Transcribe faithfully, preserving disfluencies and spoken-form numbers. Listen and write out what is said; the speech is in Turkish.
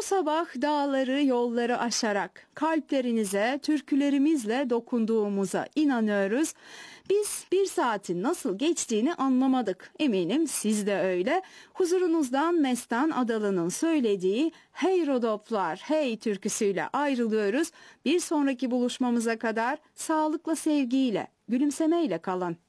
sabah dağları yolları aşarak kalplerinize türkülerimizle dokunduğumuza inanıyoruz. Biz bir saatin nasıl geçtiğini anlamadık. Eminim siz de öyle. Huzurunuzdan Mestan Adalı'nın söylediği "Hey Rodoplar, hey" türküsüyle ayrılıyoruz. Bir sonraki buluşmamıza kadar sağlıkla, sevgiyle, gülümsemeyle kalın.